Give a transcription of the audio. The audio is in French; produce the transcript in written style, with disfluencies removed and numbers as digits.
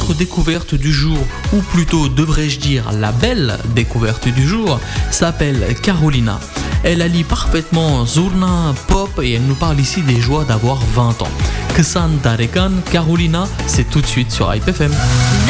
notre découverte du jour, ou plutôt devrais-je dire la belle découverte du jour, s'appelle Carolina. Elle allie parfaitement Zurna, pop et elle nous parle ici des joies d'avoir 20 ans. Kesan Tarekan, Carolina, c'est tout de suite sur Hype FM.